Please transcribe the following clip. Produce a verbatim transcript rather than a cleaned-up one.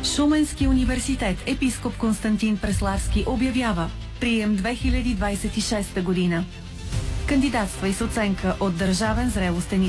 Шуменски университет епископ Константин Преславски обявява прием две хиляди двадесет и шеста година. Кандидатствай с оценка от държавен зрелостен изпит.